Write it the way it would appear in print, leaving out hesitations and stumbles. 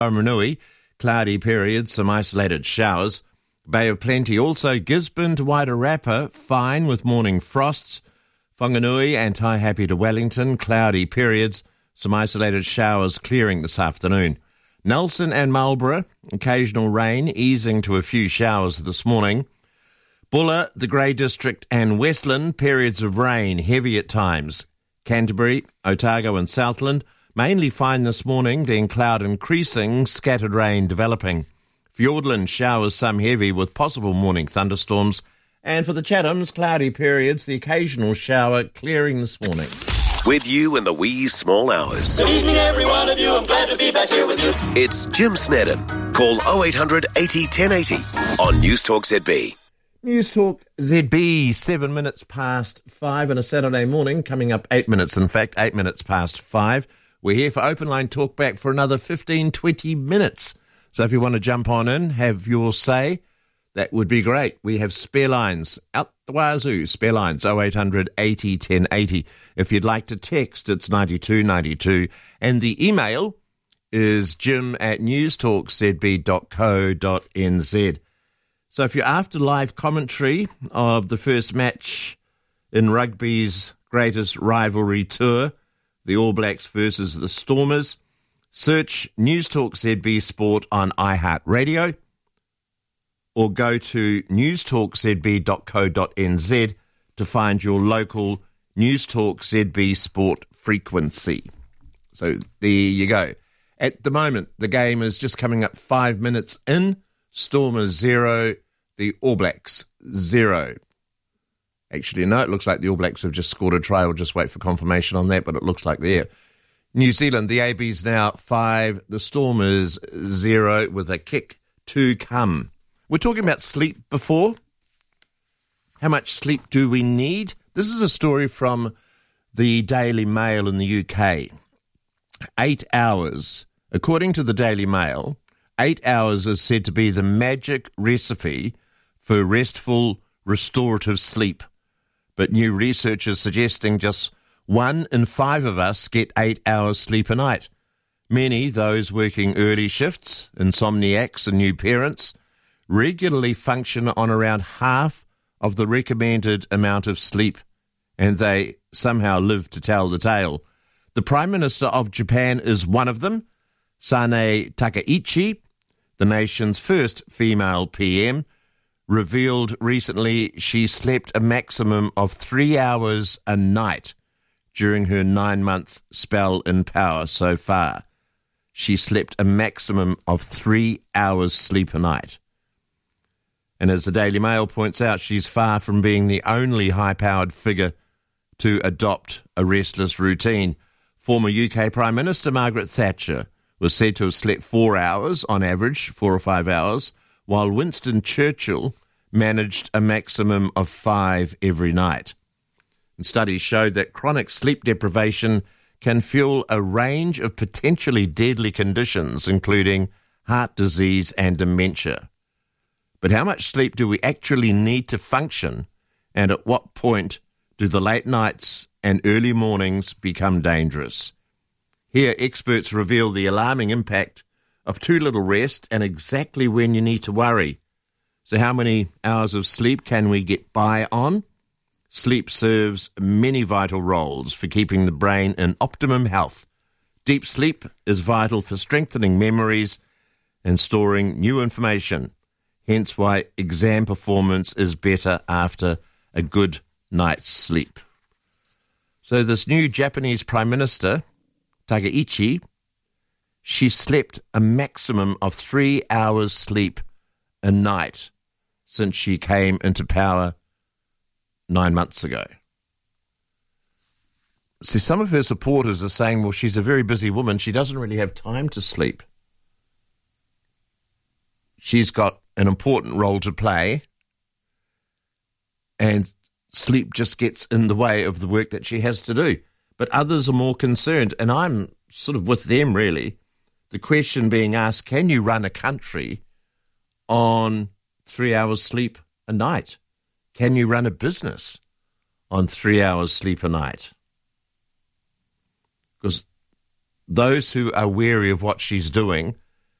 Oamaranui, cloudy periods, some isolated showers. Bay of Plenty also Gisborne to Wairarapa, fine with morning frosts. Whanganui and Taihape to Wellington, cloudy periods, some isolated showers clearing this afternoon. Nelson and Marlborough, occasional rain, easing to a few showers this morning. Buller, the Grey District and Westland, periods of rain, heavy at times. Canterbury, Otago and Southland, mainly fine this morning, then cloud increasing, scattered rain developing. Fiordland, showers, some heavy with possible morning thunderstorms. And for the Chathams, cloudy periods, the occasional shower clearing this morning. With you in the wee small hours. Good evening, every one of you. I'm glad to be back here with you. It's Jim Snedden. Call 0800 80 1080 on News Talk ZB. News Talk ZB, 7 minutes past 5 on a Saturday morning, coming up 8 minutes, in fact, 8 minutes past 5. We're here for Open Line Talkback for another 15, 20 minutes. So if you want to jump on in, have your say, that would be great. We have spare lines out the wazoo, spare lines 0800 80 1080. If you'd like to text, it's 9292. And the email is jim@newstalkzb.co.nz. So if you're after live commentary of the first match in rugby's greatest rivalry tour, the All Blacks versus the Stormers, search News Talk ZB Sport on iHeartRadio or go to newstalkzb.co.nz to find your local News Talk ZB Sport frequency. So there you go. At the moment, the game is just coming up 5 minutes in. Stormers 0, the All Blacks 0. Actually, no, it looks like the All Blacks have just scored a try. We'll just wait for confirmation on that, but it looks like they're. New Zealand, the AB's now 5, the Stormers 0 with a kick to come. We're talking about sleep before. How much sleep do we need? This is a story from the Daily Mail in the UK. 8 hours. According to the Daily Mail, 8 hours is said to be the magic recipe for restful, restorative sleep. But new research is suggesting just 1 in 5 of us get 8 hours sleep a night. Many, those working early shifts, insomniacs and new parents, regularly function on around half of the recommended amount of sleep, and they somehow live to tell the tale. The Prime Minister of Japan is one of them. Sanae Takaichi, the nation's first female PM, revealed recently she slept a maximum of 3 hours a night during her 9-month spell in power so far. She slept a maximum of 3 hours sleep a night. And as the Daily Mail points out, she's far from being the only high-powered figure to adopt a restless routine. Former UK Prime Minister Margaret Thatcher was said to have slept 4 hours on average, 4 or 5 hours, while Winston Churchill managed a maximum of 5 every night. And studies showed that chronic sleep deprivation can fuel a range of potentially deadly conditions, including heart disease and dementia. But how much sleep do we actually need to function, and at what point do the late nights and early mornings become dangerous? Here, experts reveal the alarming impact of too little rest and exactly when you need to worry. So how many hours of sleep can we get by on? Sleep serves many vital roles for keeping the brain in optimum health. Deep sleep is vital for strengthening memories and storing new information. Hence why exam performance is better after a good night's sleep. So this new Japanese Prime Minister, Takaichi, she slept a maximum of 3 hours sleep a night since she came into power 9 months ago. See, some of her supporters are saying, well, she's a very busy woman. She doesn't really have time to sleep. She's got an important role to play, and sleep just gets in the way of the work that she has to do. But others are more concerned, and I'm sort of with them, really. The question being asked, can you run a country on 3 hours sleep a night? Can you run a business on 3 hours sleep a night? Because those who are wary of what she's doing